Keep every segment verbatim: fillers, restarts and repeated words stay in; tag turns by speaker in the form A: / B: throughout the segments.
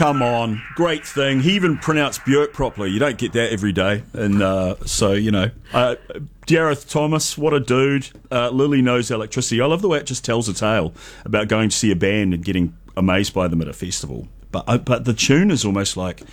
A: Come on, great thing. He even pronounced Björk properly. You don't get that every day. And uh, so, you know, uh, Gareth Thomas, what a dude. Uh, Lily Knows Electricity. I love the way it just tells a tale about going to see a band and getting amazed by them at a festival. But uh, but the tune is almost like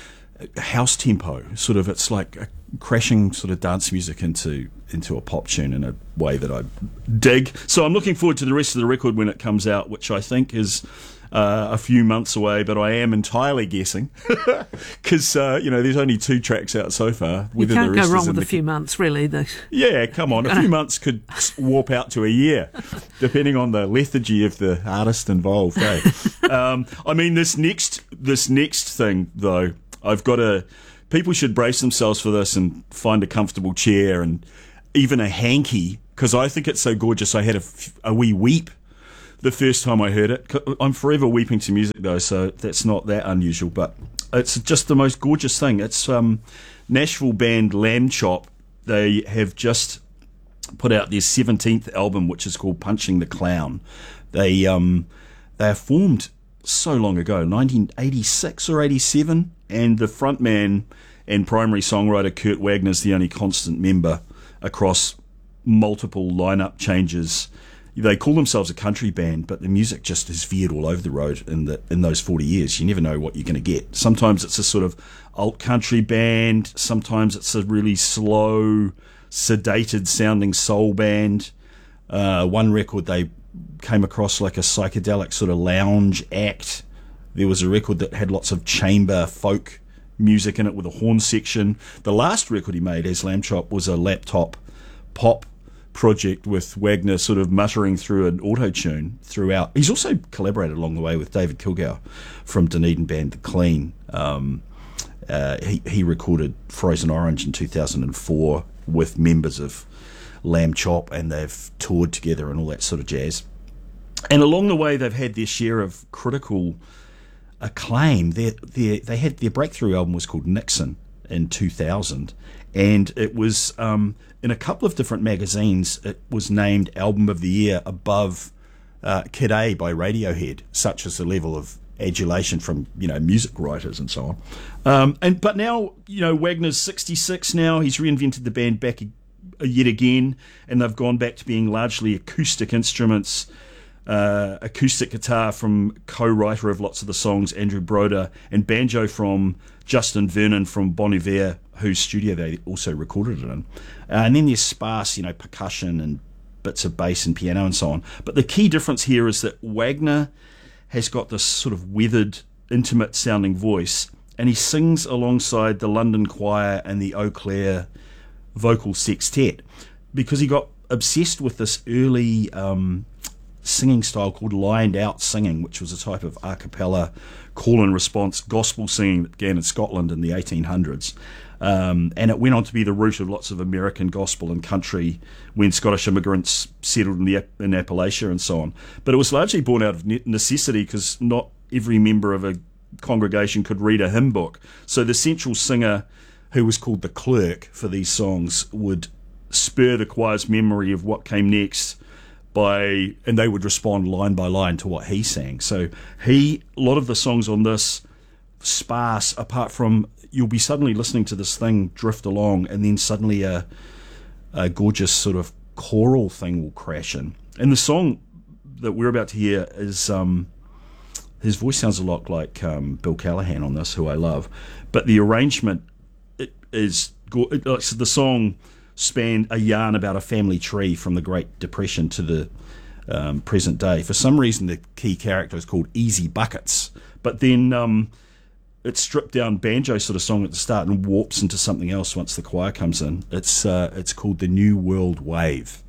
A: house tempo. Sort of, it's like a crashing sort of dance music into into a pop tune in a way that I dig. So I'm looking forward to the rest of the record when it comes out, which I think is uh, a few months away, but I am entirely guessing because uh, you know, there's only two tracks out so far.
B: You can't
A: the rest
B: go wrong
A: is
B: with
A: in
B: a
A: the
B: few months, really. Though.
A: Yeah, come on, a few months could warp out to a year, depending on the lethargy of the artist involved. Eh? um, I mean, this next this next thing though, I've got to. People should brace themselves for this and find a comfortable chair and even a hanky, because I think it's so gorgeous. I had a, a wee weep the first time I heard it. I'm forever weeping to music though, so that's not that unusual, but it's just the most gorgeous thing. It's um, Nashville band Lamb Chop. They have just put out their seventeenth album, which is called Punching the Clown. They um, they are formed so long ago, nineteen eighty-six or eighty-seven, and the frontman and primary songwriter Kurt Wagner is the only constant member across multiple lineup changes. They call themselves a country band, but the music just has veered all over the road in the in those forty years. You never know what you're going to get. Sometimes it's a sort of alt country band, sometimes it's a really slow, sedated sounding soul band. Uh, one record they came across like a psychedelic sort of lounge act. There was a record that had lots of chamber folk music in it with a horn section. The last record he made as Lamb Chop was a laptop pop project with Wagner sort of muttering through an auto-tune throughout. He's also collaborated along the way with David Kilgour from Dunedin band The Clean. Um, uh, he, he recorded Frozen Orange in two thousand four with members of Lamb Chop, and they've toured together and all that sort of jazz. And along the way, they've had their share of critical acclaim. They they had their breakthrough album was called Nixon in two thousand, and it was um, in a couple of different magazines. It was named Album of the Year above uh, Kid A by Radiohead. Such as the level of adulation from, you know, music writers and so on. Um, and but now, you know, Wagner's sixty-six now. He's reinvented the band back yet again, and they've gone back to being largely acoustic instruments. Uh, acoustic guitar from co-writer of lots of the songs, Andrew Broder, and banjo from Justin Vernon from Bon Iver, whose studio they also recorded it in. Uh, and then there's sparse, you know, percussion and bits of bass and piano and so on. But the key difference here is that Wagner has got this sort of weathered, intimate-sounding voice, and he sings alongside the London Choir and the Eau Claire vocal sextet because he got obsessed with this early Um, singing style called lined out singing, which was a type of a cappella call and response gospel singing that began in Scotland in the eighteen hundreds, um, and it went on to be the root of lots of American gospel and country when Scottish immigrants settled in, the, in Appalachia and so on. But it was largely born out of necessity because not every member of a congregation could read a hymn book, so the central singer, who was called the clerk for these songs, would spur the choir's memory of what came next by, and they would respond line by line to what he sang. So he, a lot of the songs on this, sparse, apart from you'll be suddenly listening to this thing drift along, and then suddenly a, a gorgeous sort of choral thing will crash in. And the song that we're about to hear is, um, his voice sounds a lot like um, Bill Callahan on this, who I love, but the arrangement it is, it, like, so the song spanned a yarn about a family tree from the Great Depression to the um, present day. For some reason, the key character is called Easy Buckets, but then um, it's stripped down banjo sort of song at the start and warps into something else once the choir comes in. It's uh, it's called The New World Wave.